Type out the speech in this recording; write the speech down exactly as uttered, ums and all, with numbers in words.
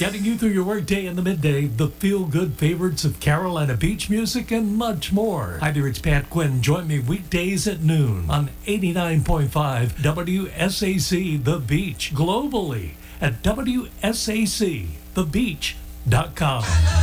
Getting you through your workday in the midday, the feel-good favorites of Carolina beach music, and much more. Hi there, it's Pat Quinn. Join me weekdays at noon on eighty-nine point five W S A C The Beach, globally at W S A C the beach dot com.